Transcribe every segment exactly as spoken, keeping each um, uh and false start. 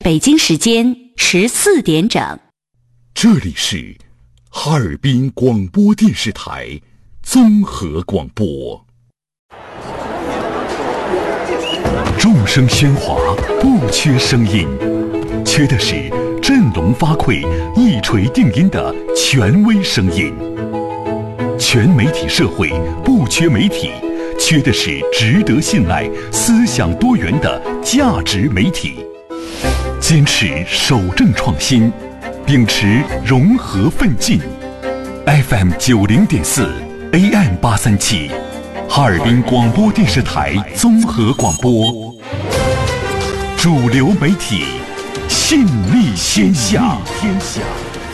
北京时间十四点整。 这里是哈尔滨广播电视台综合广播。众声喧哗，不缺声音，缺的是振聋发聩、一锤定音的权威声音。全媒体社会不缺媒体，缺的是值得信赖、思想多元的价值媒体。坚持守正创新，秉持融合奋进。F M 九零点四 A M 八三七，哈尔滨广播电视台综合广播，主流媒体，信力天下。天下。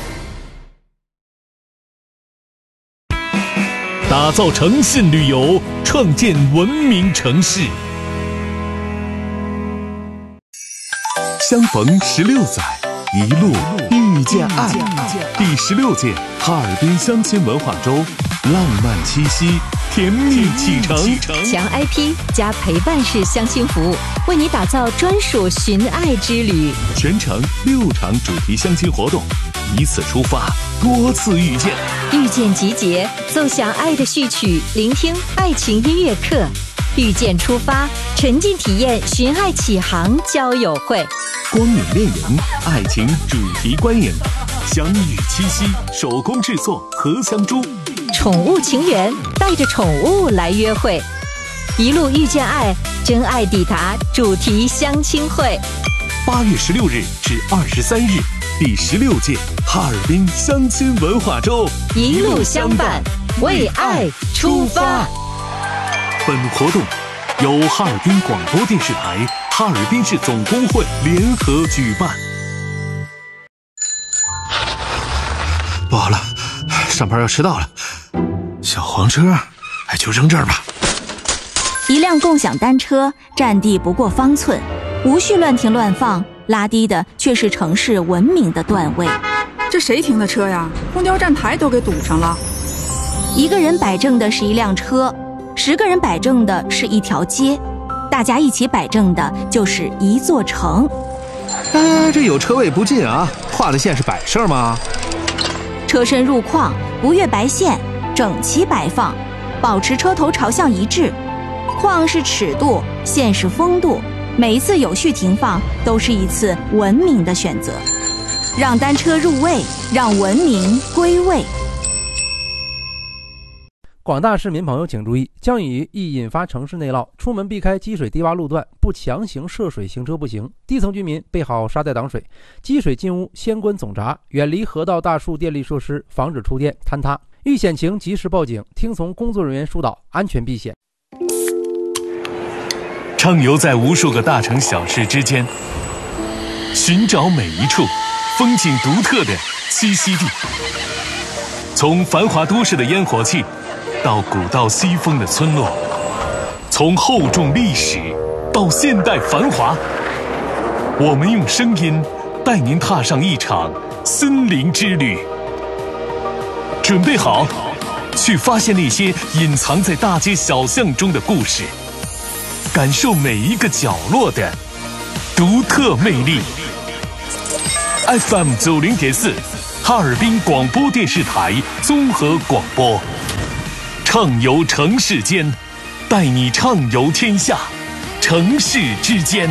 打造诚信旅游，创建文明城市。 相逢十六载，一路遇见爱。第十六届哈尔滨相亲文化周，浪漫七夕，甜蜜启程。 强 I P 加陪伴式相亲服务，为你打造专属寻爱之旅。 全程六场主题相亲活动，一次出发，多次遇见。 遇见集结，奏响爱的序曲，聆听爱情音乐课。遇见出发，沉浸体验寻爱启航交友会。 光影恋人，爱情主题观影，相遇七夕，手工制作荷香珠。 宠物情缘，带着宠物来约会。一路遇见爱，真爱抵达主题相亲会。 八月十六日至二十三日，第十六届哈尔滨相亲文化周， 一路相伴，为爱出发。 本活动由哈尔滨广播电视台、哈尔滨市总工会联合举办。 不好了，上班要迟到了，小黄车，哎，就扔这儿吧。 一辆共享单车，占地不过方寸，无序乱停乱放，拉低的却是城市文明的段位。 这谁停的车呀？公交站台都给堵上了。 一个人摆正的是一辆车，十个人摆正的是一条街，大家一起摆正的就是一座城。 哎，这有车位不进啊，画的线是摆设吗？ 车身入框，不越白线，整齐摆放，保持车头朝向一致。框是尺度，线是风度，每一次有序停放都是一次文明的选择。让单车入位，让文明归位。 广大市民朋友请注意，降雨易引发城市内涝，出门避开积水低洼路段，不强行涉水行车不行。低层居民备好沙袋挡水，积水进屋先关总闸，远离河道大树电力设施，防止触电坍塌。遇险情及时报警，听从工作人员疏导，安全避险。 畅游在无数个大城小市之间，寻找每一处风景独特的栖息地。从繁华都市的烟火气到古道西风的村落，从厚重历史到现代繁华，我们用声音带您踏上一场森林之旅。准备好，去发现那些隐藏在大街小巷中的故事，感受每一个角落的独特魅力。F M 九零点四，哈尔滨广播电视台综合广播。畅游城市间，带你畅游天下，城市之间。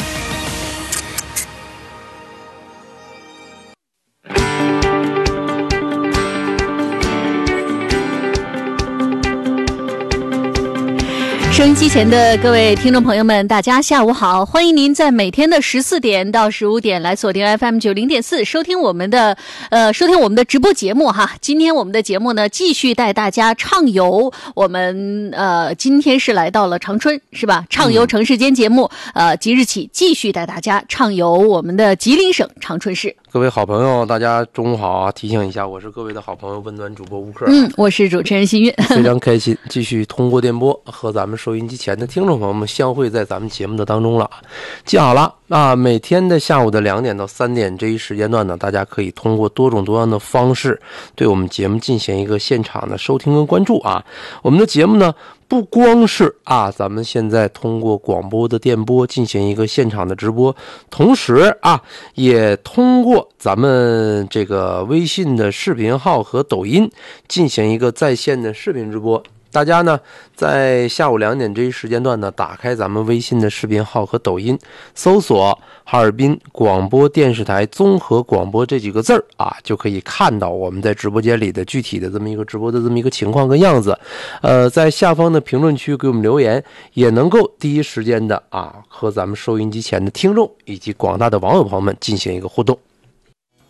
收音机前的各位听众朋友们，大家下午好，欢迎您在每天的十四点到十五点来锁定 F M 九零点四，收听我们的呃收听我们的直播节目哈。今天我们的节目呢，继续带大家畅游。我们呃今天是来到了长春，是吧？畅游城市间节目，呃即日起继续带大家畅游我们的吉林省长春市。 各位好朋友，大家中午好啊！提醒一下，我是各位的好朋友温暖主播吴克。 嗯，我是主持人新韵， 非常开心，继续通过电波和咱们收音机前的听众朋友们相会在咱们节目的当中了。记好了啊，每天的下午的两点到三点这一时间段呢，大家可以通过多种多样的方式对我们节目进行一个现场的收听跟关注啊。我们的节目呢， 不光是啊，咱们现在通过广播的电波进行一个现场的直播，同时啊，也通过咱们这个微信的视频号和抖音进行一个在线的视频直播。大家呢，在下午两点这一时间段呢，打开咱们微信的视频号和抖音，搜索哈尔滨广播电视台综合广播这几个字儿啊，就可以看到我们在直播间里的具体的这么一个直播的这么一个情况跟样子。呃，在下方的评论区给我们留言，也能够第一时间的啊和咱们收音机前的听众以及广大的网友朋友们进行一个互动。